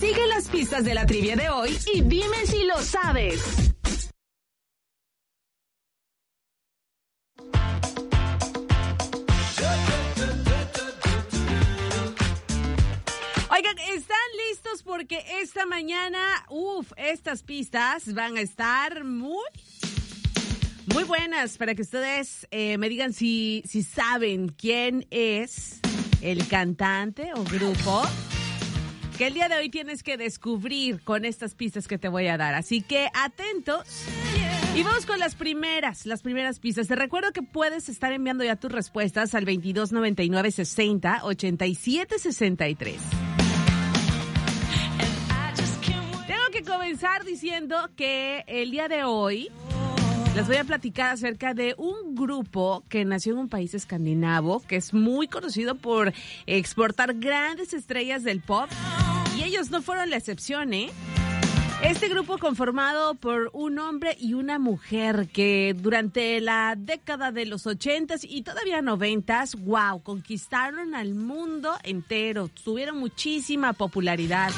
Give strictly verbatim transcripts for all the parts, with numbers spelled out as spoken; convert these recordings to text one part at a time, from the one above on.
Sigue las pistas de la trivia de hoy y dime si lo sabes. Oigan, ¿están listos? Porque esta mañana, uff, estas pistas van a estar muy, muy buenas para que ustedes eh, me digan si, si saben quién es el cantante o grupo que el día de hoy tienes que descubrir con estas pistas que te voy a dar. Así que atentos. Y vamos con las primeras, las primeras pistas. Te recuerdo que puedes estar enviando ya tus respuestas al veintidós noventa y nueve sesenta ochenta y siete sesenta y tres. Tengo que comenzar diciendo que el día de hoy les voy a platicar acerca de un grupo que nació en un país escandinavo, que es muy conocido por exportar grandes estrellas del pop. Y ellos no fueron la excepción, ¿eh? Este grupo conformado por un hombre y una mujer que durante la década de los ochentas y todavía noventas, wow, conquistaron al mundo entero, tuvieron muchísima popularidad.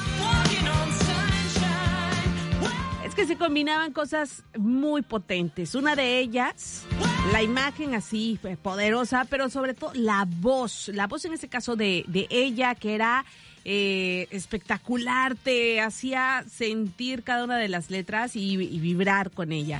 Es que se combinaban cosas muy potentes. Una de ellas, la imagen así poderosa, pero sobre todo la voz, la voz en este caso de, de ella, que era Eh, espectacular, te hacía sentir cada una de las letras y, y vibrar con ella.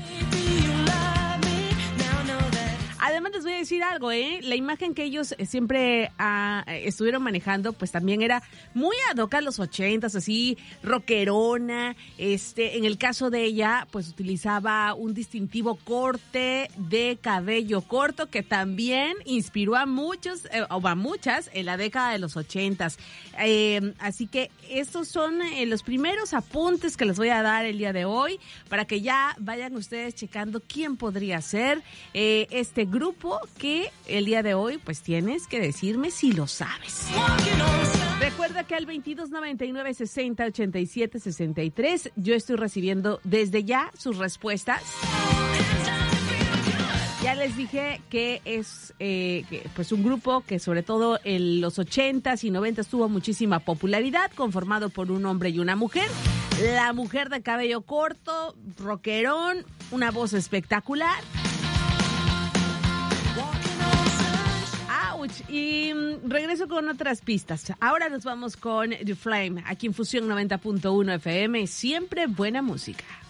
Además les voy a decir algo, ¿eh? La imagen que ellos siempre ah, estuvieron manejando, pues también era muy ad hoc a los ochentas, así, rockerona. Este, en el caso de ella, pues utilizaba un distintivo corte de cabello corto que también inspiró a muchos, eh, o a muchas, en la década de los ochentas. Eh, así que estos son eh, los primeros apuntes que les voy a dar el día de hoy, para que ya vayan ustedes checando quién podría ser eh, este grupo que el día de hoy pues tienes que decirme si lo sabes. Recuerda que al veintidós noventa y nueve sesenta ochenta y siete sesenta y tres yo estoy recibiendo desde ya sus respuestas. Ya les dije que es eh, que, pues un grupo que sobre todo en los ochentas y noventas tuvo muchísima popularidad, conformado por un hombre y una mujer. La mujer de cabello corto, rockerón, una voz espectacular. Y mm, regreso con otras pistas. Ahora nos vamos con The Flame, aquí en Fusión noventa punto uno F M. Siempre buena música.